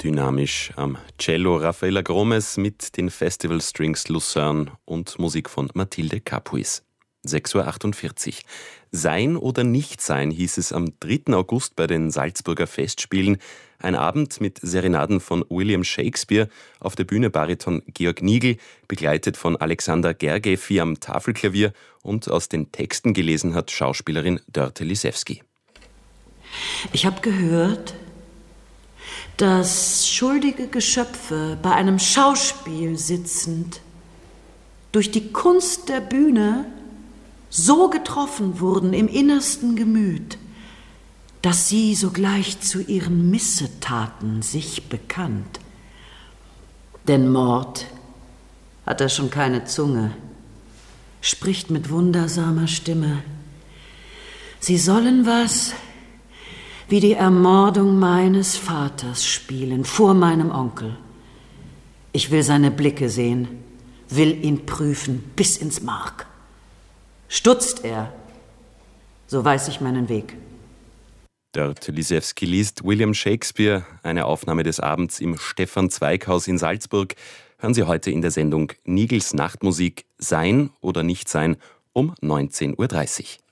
dynamisch am Cello Raffaella Gromes mit den Festival Strings Lucerne und Musik von Mathilde Capuis. 6:48 Uhr. Sein oder nicht sein, hieß es am 3. August bei den Salzburger Festspielen. Ein Abend mit Serenaden von William Shakespeare, auf der Bühne Bariton Georg Nigl, begleitet von Alexander Gergiew am Tafelklavier, und aus den Texten gelesen hat Schauspielerin Dörte Lisewski. Ich habe gehört, dass schuldige Geschöpfe bei einem Schauspiel sitzend durch die Kunst der Bühne so getroffen wurden im innersten Gemüt, dass sie sogleich zu ihren Missetaten sich bekannt. Denn Mord hat er schon keine Zunge, spricht mit wundersamer Stimme. Sie sollen was wie die Ermordung meines Vaters spielen, vor meinem Onkel. Ich will seine Blicke sehen, will ihn prüfen bis ins Mark. Stutzt er, so weiß ich meinen Weg. Dörte Lisewski liest William Shakespeare, eine Aufnahme des Abends im Stefan-Zweig-Haus in Salzburg. Hören Sie heute in der Sendung Nigls Nachtmusik Sein oder nicht sein um 19:30 Uhr.